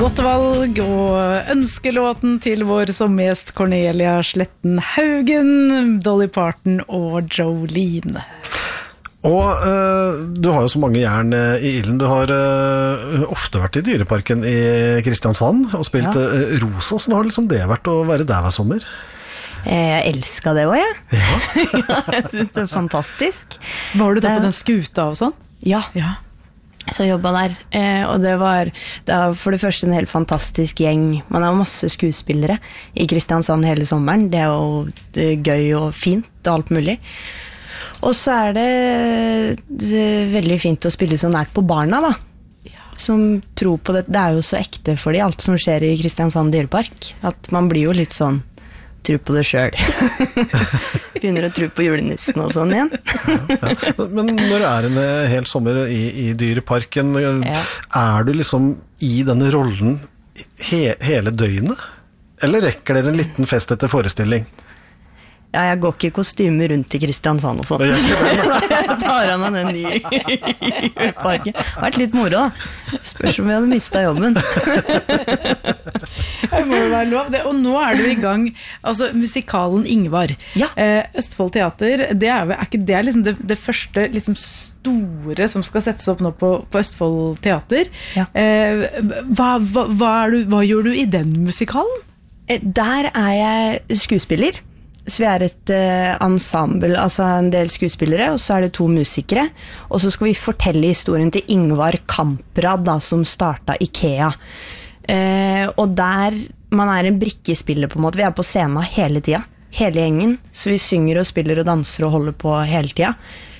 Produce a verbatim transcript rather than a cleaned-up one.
Godt valg og ønskelåten til vår sommergjest Cornelia Sletten Haugen, Dolly Parton og Jolene. Og uh, du har jo så mange jern uh, i ilden. Du har uh, ofte vært i Dyreparken i Kristiansand og spilt ja. uh, Rosa. Sånn har liksom det vært å være der hver sommer? Jeg elsker det også, jeg. Ja. Ja, jeg synes det er fantastisk. Var du da det... på den skuta og sånn? Ja. Ja. Så jeg jobbet der, eh, og det var, det var for det første en helt fantastisk gjeng. Man har masse skuespillere i Kristiansand hele sommeren. Det er jo det er gøy og fint og alt mulig. Og så er det, det er veldig fint å spille så nært på barna, da. Ja. Som tror på det. Det er jo så ekte for de, alt som skjer i Kristiansand Dyrepark. At man blir jo litt sånn, tro på det selv. Begynner å tro på julenissen og sånn igjen. Ja, ja. Men når er en hel sommer i, i Dyreparken, ja. er du liksom i denne rollen he, hele døgnet? Eller rekker dere en liten fest etter forestilling? Ja, jeg går ikke i kostyme rundt i Kristiansand og sånn. Jeg tar an den nye Dyreparken. Det har vært litt moro, da. Spørs om vi hadde mistet jobben. Det må jo være lov. Det, og nå er du i gang, altså musikalen Ingvar. Ja. Eh, Østfold Teater, det er, er ikke det er liksom det, det første liksom store som skal settes opp nå på, på Østfold Teater. Ja. Eh, hva, hva, hva, er du, hva gjør du i den musikalen? Der er jeg skuespiller. Så vi er et uh, ensemble, altså en del skuespillere, og så er det to musikere. Og så skal vi fortelle historien til Ingvar Kamprad, da, som startet IKEA. Uh, og der, man er en brikkespiller på en måte. Vi er på scenen hele tiden, hele gjengen. Så vi synger og spiller og danser og holder på hele tiden.